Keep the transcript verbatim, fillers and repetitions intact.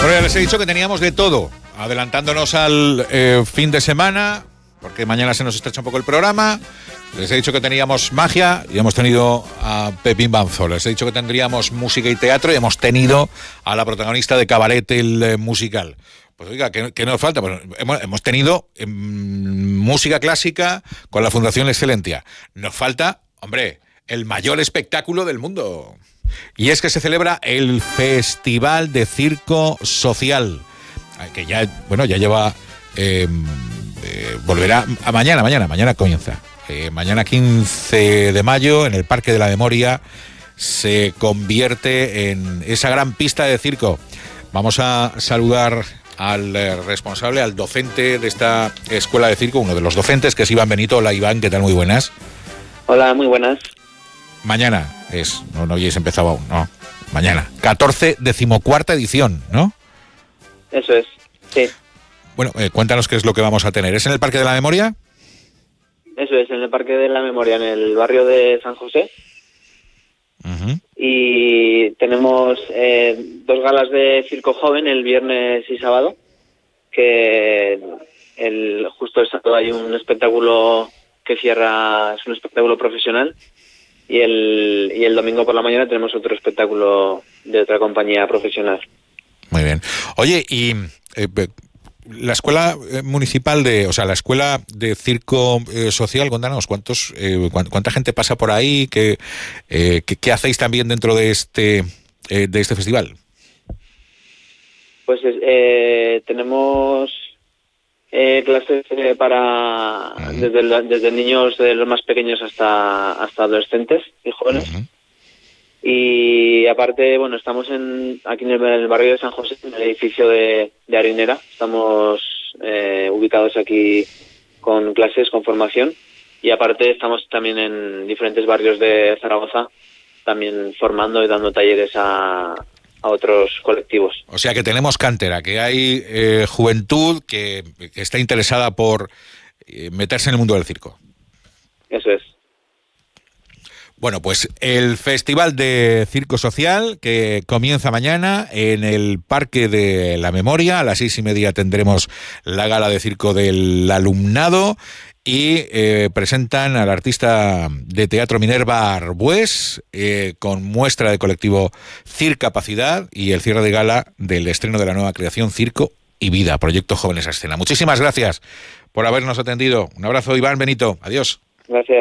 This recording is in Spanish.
Bueno, ya les he dicho que teníamos de todo, adelantándonos al eh, fin de semana, porque mañana se nos estrecha un poco el programa. Les he dicho que teníamos magia y hemos tenido a Pepín Banzo. Les he dicho que tendríamos música y teatro y hemos tenido a la protagonista de Cabaret, el eh, musical. Pues oiga, ¿qué, qué nos falta? Pues hemos, hemos tenido eh, música clásica con la Fundación Excelentia. Nos falta, hombre, el mayor espectáculo del mundo. Y es que se celebra el Festival de Circo Social, que ya, bueno, ya lleva, eh, eh, volverá a mañana, mañana, mañana comienza. Eh, mañana quince de mayo, en el Parque de la Memoria, se convierte en esa gran pista de circo. Vamos a saludar al eh, responsable, al docente de esta escuela de circo, uno de los docentes, que es Iván Benito. Hola, Iván, ¿qué tal? Muy buenas. Hola, muy buenas. Mañana es, no, no habéis empezado aún, no, mañana, catorce, decimocuarta edición, ¿no? Eso es, sí. Bueno, eh, cuéntanos qué es lo que vamos a tener. ¿Es en el Parque de la Memoria? Eso es, en el Parque de la Memoria, en el barrio de San José. Uh-huh. Y tenemos eh, dos galas de circo joven el viernes y sábado, que el, justo el sábado hay un espectáculo que cierra, es un espectáculo profesional, y el, y el domingo por la mañana tenemos otro espectáculo de otra compañía profesional. Muy bien. Oye, y eh, la escuela municipal de, o sea, la escuela de circo eh, social, cuéntanos, ¿cuántos, eh, cuánta gente pasa por ahí? ¿Qué, eh, qué, qué hacéis también dentro de este, eh, de este festival? Pues eh, tenemos eh, clases eh, para uh-huh. desde, la, desde niños de los más pequeños hasta hasta adolescentes y jóvenes. Uh-huh. Y aparte, bueno, estamos en aquí en el, en el barrio de San José, en el edificio de, de Harinera. Estamos eh, ubicados aquí con clases, con formación. Y aparte estamos también en diferentes barrios de Zaragoza, también formando y dando talleres a, a otros colectivos. O sea que tenemos cantera, que hay eh, juventud que, que está interesada por eh, meterse en el mundo del circo. Eso es. Bueno, pues el Festival de Circo Social, que comienza mañana en el Parque de la Memoria. A las seis y media tendremos la gala de circo del alumnado y eh, presentan al artista de teatro Minerva Arbués eh, con muestra de colectivo Circapacidad y el cierre de gala del estreno de la nueva creación Circo y Vida, Proyecto Jóvenes a Escena. Muchísimas gracias por habernos atendido. Un abrazo, Iván Benito. Adiós. Gracias.